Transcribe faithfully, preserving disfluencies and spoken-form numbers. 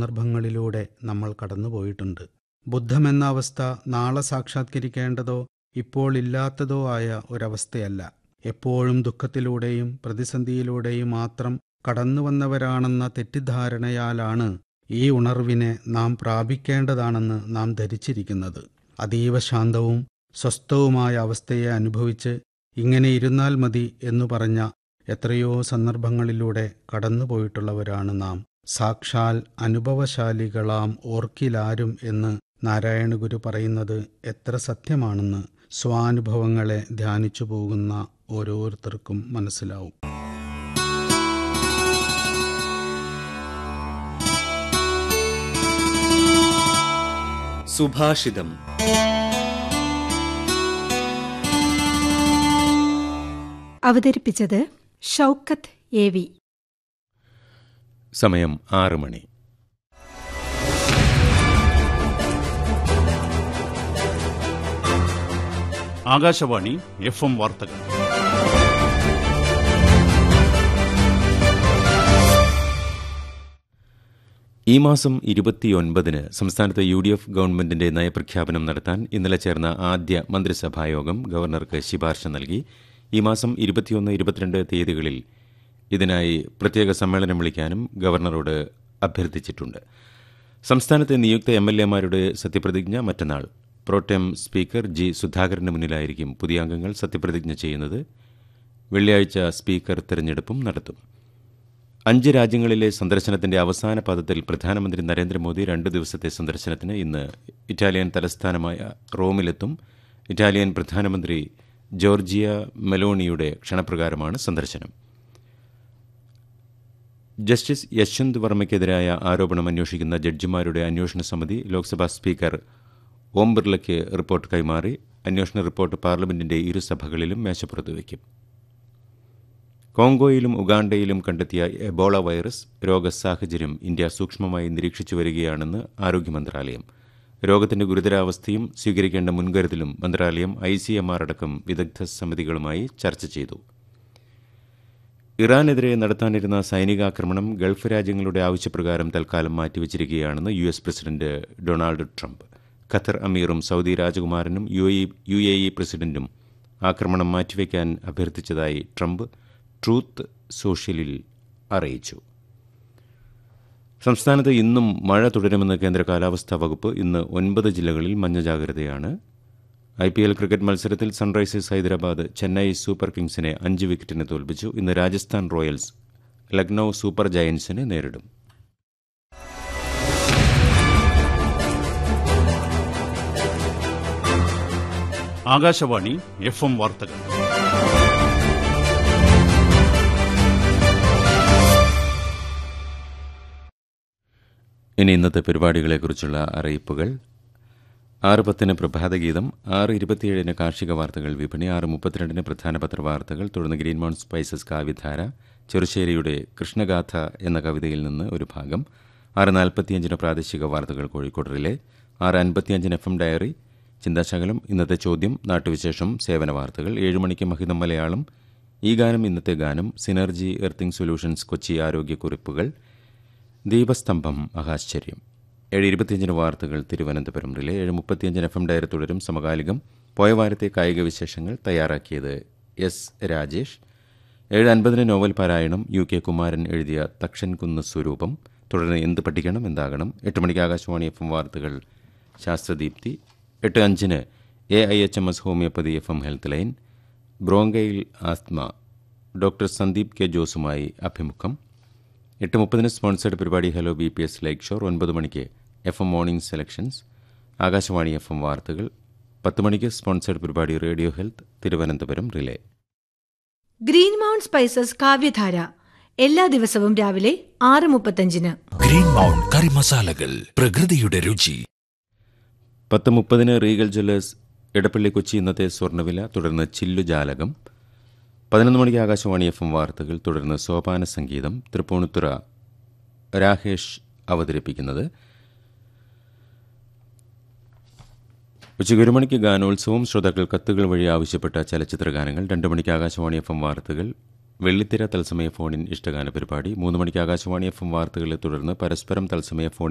സന്ദർഭങ്ങളിലൂടെ നമ്മൾ കടന്നുപോയിട്ടുണ്ട്. ബുദ്ധമെന്ന അവസ്ഥ നാളെ സാക്ഷാത്കരിക്കേണ്ടതോ ഇപ്പോൾ ഇല്ലാത്തതോ ആയ ഒരവസ്ഥയല്ല. എപ്പോഴും ദുഃഖത്തിലൂടെയും പ്രതിസന്ധിയിലൂടെയും മാത്രം കടന്നുവന്നവരാണെന്ന തെറ്റിദ്ധാരണയാലാണ് ഈ ഉണർവിനെ നാം പ്രാപിക്കേണ്ടതാണെന്ന് നാം ധരിച്ചിരിക്കുന്നത്. അതീവ ശാന്തവും സ്വസ്ഥവുമായ അവസ്ഥയെ അനുഭവിച്ച് ഇങ്ങനെ ഇരുന്നാൽ മതി എന്നു പറഞ്ഞ എത്രയോ സന്ദർഭങ്ങളിലൂടെ കടന്നുപോയിട്ടുള്ളവരാണ് നാം. സാക്ഷാൽ അനുഭവശാലികളാം ഓർക്കിലാരും എന്ന് നാരായണഗുരു പറയുന്നത് എത്ര സത്യമാണെന്ന് സ്വാനുഭവങ്ങളെ ധ്യാനിച്ചു പോകുന്ന ഓരോരുത്തർക്കും മനസ്സിലാവും. സുഭാഷിതം. അവതരിപ്പിച്ചത് ഷൗക്കത്ത് എ വി. സമയം ആറ് മണി. ആകാശവാണി എഫ് എം വാർത്തകൾ. ഈ മാസം ഇരുപത്തിയൊൻപതിന് സംസ്ഥാനത്ത് യു ഡി എഫ് ഗവൺമെന്റിന്റെ നയപ്രഖ്യാപനം നടത്താൻ ഇന്നലെ ചേർന്ന ആദ്യ മന്ത്രിസഭായോഗം ഗവർണർക്ക് ശുപാർശ നൽകി. ഈ മാസം ഇരുപത്തിയൊന്ന് ഇരുപത്തിരണ്ട് തീയതികളിൽ ഇതിനായി പ്രത്യേക സമ്മേളനം വിളിക്കാനും ഗവർണറോട് അഭ്യർത്ഥിച്ചിട്ടുണ്ട്. സംസ്ഥാനത്തെ നിയുക്ത എം എൽ എമാരുടെ സത്യപ്രതിജ്ഞ മറ്റന്നാൾ. പ്രോടെം സ്പീക്കർ ജി സുധാകരന് മുന്നിലായിരിക്കും പുതിയ അംഗങ്ങൾ സത്യപ്രതിജ്ഞ ചെയ്യുന്നത്. വെള്ളിയാഴ്ച സ്പീക്കർ തെരഞ്ഞെടുപ്പും നടത്തും. അഞ്ച് രാജ്യങ്ങളിലെ സന്ദർശനത്തിന്റെ അവസാന പാദത്തിൽ പ്രധാനമന്ത്രി നരേന്ദ്രമോദി രണ്ട് ദിവസത്തെ സന്ദർശനത്തിന് ഇന്ന് ഇറ്റാലിയൻ തലസ്ഥാനമായ റോമിലെത്തും. ഇറ്റാലിയൻ പ്രധാനമന്ത്രി ജോർജിയ മെലോണിയുടെ ക്ഷണപ്രകാരമാണ് സന്ദർശനം. ജസ്റ്റിസ് യശ്വന്ത് വർമ്മയ്ക്കെതിരായ ആരോപണം അന്വേഷിക്കുന്ന ജഡ്ജിമാരുടെ അന്വേഷണ സമിതി ലോക്സഭാ സ്പീക്കർ ഓം ബിർളയ്ക്ക് റിപ്പോർട്ട് കൈമാറി. അന്വേഷണ റിപ്പോർട്ട് പാർലമെന്റിന്റെ ഇരുസഭകളിലും മേശപ്പുറത്ത് വയ്ക്കും. കോങ്കോയിലും ഉഗാണ്ടയിലും കണ്ടെത്തിയ എബോള വൈറസ് രോഗസാഹചര്യം ഇന്ത്യ സൂക്ഷ്മമായി നിരീക്ഷിച്ചു വരികയാണെന്ന് ആരോഗ്യമന്ത്രാലയം. രോഗത്തിന്റെ ഗുരുതരാവസ്ഥയും സ്വീകരിക്കേണ്ട മുൻകരുതലും മന്ത്രാലയം ഐ സി എം ആർ അടക്കം വിദഗ്ധ സമിതികളുമായി ചർച്ച ചെയ്തു. ഇറാനെതിരെ നടത്താനിരുന്ന സൈനികാക്രമണം ഗൾഫ് രാജ്യങ്ങളുടെ ആവശ്യപ്രകാരം തൽക്കാലം മാറ്റിവച്ചിരിക്കുകയാണെന്ന് U S president Donald Trump. Qatar അമീറും Saudi രാജകുമാരനും യു എ ഇ പ്രസിഡന്റും ആക്രമണം മാറ്റിവെക്കാൻ അഭ്യർത്ഥിച്ചതായി ട്രംപ് ട്രൂത്ത് സോഷ്യലിൽ അറിയിച്ചു. സംസ്ഥാനത്ത് ഇന്നും മഴ തുടരുമെന്ന് കേന്ദ്ര കാലാവസ്ഥാ വകുപ്പ്. ഇന്ന് ഒൻപത് ജില്ലകളിൽ മഞ്ഞ ജാഗ്രതയാണ്. ഐ പി എൽ ക്രിക്കറ്റ് മത്സരത്തിൽ സൺറൈസേഴ്സ് ഹൈദരാബാദ് ചെന്നൈ സൂപ്പർ കിങ്സിനെ അഞ്ച് വിക്കറ്റിന് തോൽപ്പിച്ചു. ഇന്ന് രാജസ്ഥാൻ റോയൽസ് ലക്നൌ സൂപ്പർ ജയന്റ്സിനെ നേരിടും. ആകാശവാണി എഫ് എം വാർത്തകൾ. ഇനി ഇന്നത്തെ പരിപാടികളെക്കുറിച്ചുള്ള അറിയിപ്പുകൾ. ആറ് പത്തിന് പ്രഭാതഗീതം, ആറ് ഇരുപത്തിയേഴിന് കാർഷിക വാർത്തകൾ വിപണി, ആറ് മുപ്പത്തിരണ്ടിന് പ്രധാന പത്രവാർത്തകൾ, തുടർന്ന് ഗ്രീൻ മൗണ്ട് സ്പൈസസ് കാവ്യധാര, ചെറുശ്ശേരിയുടെ കൃഷ്ണഗാഥ എന്ന കവിതയിൽ നിന്ന് ഒരു ഭാഗം, ആറ് നാൽപ്പത്തിയഞ്ചിന് പ്രാദേശിക വാർത്തകൾ കോഴിക്കോട് റിലേ, ആറ് അൻപത്തിയഞ്ചിന് എഫ് എം ഡയറി, ചിന്താശകലം, ഇന്നത്തെ ചോദ്യം, നാട്ടുവിശേഷം, സേവന വാർത്തകൾ, ഏഴുമണിക്ക് മഹിതം മലയാളം, ഈ ഗാനം ഇന്നത്തെ ഗാനം, സിനർജി എർത്തിംഗ് സൊല്യൂഷൻസ് കൊച്ചി ആരോഗ്യക്കുറിപ്പുകൾ, ദീപസ്തംഭം മഹാശ്ചര്യം, ഏഴ് ഇരുപത്തിയഞ്ചിന് വാർത്തകൾ തിരുവനന്തപുരം റിലേ, ഏഴ് മുപ്പത്തിയഞ്ചിന് എഫ് എം ഡയറി തുടരും. സമകാലികം, പോയവാരത്തെ കായിക വിശേഷങ്ങൾ തയ്യാറാക്കിയത് എസ് രാജേഷ്. ഏഴ് അൻപതിന് നോവൽ പാരായണം, യു കെ കുമാരൻ എഴുതിയ തക്ഷൻകുന്ന് സ്വരൂപം, തുടർന്ന് എന്ത് പഠിക്കണം എന്താകണം. എട്ട് മണിക്ക് ആകാശവാണി എഫ് എം വാർത്തകൾ ശാസ്ത്രദീപ്തി. എട്ട് അഞ്ചിന് A I H M S homeopathy F M health line, ബ്രോങ്കയിൽ asthma, doctor Sandeep K ജോസുമായി അഭിമുഖം. എട്ട് മുപ്പതിന് സ്പോൺസേഡ് പരിപാടി hello B P S like shore. ഒൻപത് മണിക്ക് F M morning selections, Akashvani F M വാർത്തകൾ. പത്ത് മണിക്ക് സ്പോൺസേഡ് പരിപാടി radio health Thiruvananthapuram relay. Green mount spices കാവ്യധാര എല്ലാ ദിവസവും രാവിലെ ആറ് മുപ്പത്തഞ്ചിന്. ഗ്രീൻ മൗണ്ട് കറി മസാലകൾ, പ്രകൃതിയുടെ രുചി. പത്ത് മുപ്പതിന് റീഗൽ ജ്വല്ലേഴ്സ് ഇടപ്പള്ളി കൊച്ചി ഇന്നത്തെ സ്വർണ്ണവില, തുടർന്ന് ചില്ലുജാലകം. പതിനൊന്ന് മണിക്ക് ആകാശവാണി എഫ് എം വാർത്തകൾ, തുടർന്ന് സോപാന സംഗീതം, തൃപ്പൂണിത്തുറ രാഹേഷ് അവതരിപ്പിക്കുന്നത്. ഉച്ചയ്ക്ക് ഒരു മണിക്ക് ഗാനോത്സവം, ശ്രോതാക്കൾ കത്തുകൾ വഴി ആവശ്യപ്പെട്ട ചലച്ചിത്ര ഗാനങ്ങൾ. രണ്ട് മണിക്ക് ആകാശവാണി എഫ് എം വാർത്തകൾ, വെള്ളിത്തിര തത്സമയ ഫോണിൻ ഇഷ്ടഗാന പരിപാടി. മൂന്ന് മണിക്ക് ആകാശവാണി എഫ് എം വാർത്തകളെ തുടർന്ന് പരസ്പരം തത്സമയ ഫോൺ